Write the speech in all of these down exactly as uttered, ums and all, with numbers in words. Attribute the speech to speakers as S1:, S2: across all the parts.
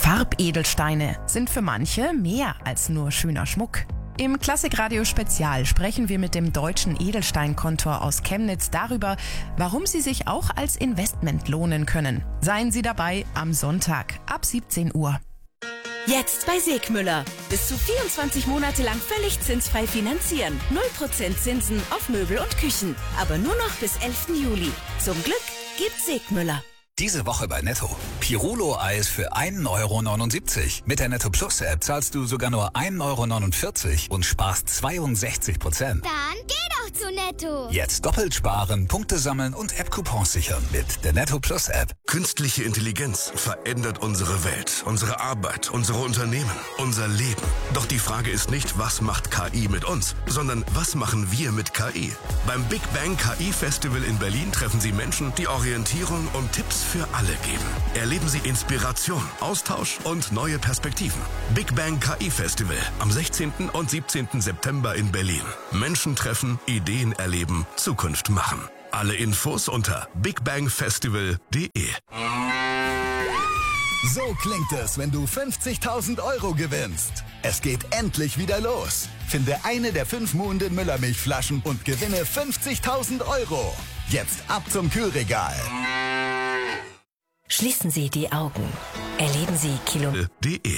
S1: Farbedelsteine sind für manche mehr als nur schöner Schmuck. Im Klassikradio Spezial sprechen wir mit dem Deutschen Edelsteinkontor aus Chemnitz darüber, warum sie sich auch als Investment lohnen können. Seien Sie dabei am Sonntag ab siebzehn Uhr.
S2: Jetzt bei Segmüller. Bis zu vierundzwanzig Monate lang völlig zinsfrei finanzieren. null Prozent Zinsen auf Möbel und Küchen. Aber nur noch bis elften Juli. Zum Glück gibt's Segmüller.
S3: Diese Woche bei Netto. Pirulo-Eis für ein Euro neunundsiebzig. Mit der Netto Plus App zahlst du sogar nur ein Euro neunundvierzig und sparst zweiundsechzig Prozent.
S4: Dann geh doch zu Netto.
S3: Jetzt doppelt sparen, Punkte sammeln und App-Coupons sichern mit der Netto Plus App.
S5: Künstliche Intelligenz verändert unsere Welt, unsere Arbeit, unsere Unternehmen, unser Leben. Doch die Frage ist nicht, was macht K I mit uns, sondern was machen wir mit K I? Beim Big Bang K I Festival in Berlin treffen Sie Menschen, die Orientierung und Tipps für alle geben. Erleben Sie Inspiration, Austausch und neue Perspektiven. Big Bang K I Festival am sechzehnten und siebzehnten September in Berlin. Menschen treffen, Ideen erleben, Zukunft machen. Alle Infos unter bigbangfestival punkt de.
S6: So klingt es, wenn du fünfzigtausend Euro gewinnst. Es geht endlich wieder los. Finde eine der fünf Muhnden Müllermilchflaschen und gewinne fünfzigtausend Euro. Jetzt ab zum Kühlregal.
S2: Schließen Sie die Augen. Erleben Sie Kilometer.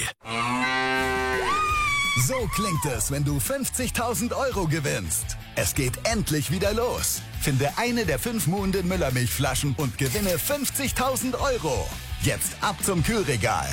S6: So klingt es, wenn du fünfzigtausend Euro gewinnst. Es geht endlich wieder los. Finde eine der fünf Muhnden Müllermilchflaschen und gewinne fünfzigtausend Euro. Jetzt ab zum Kühlregal.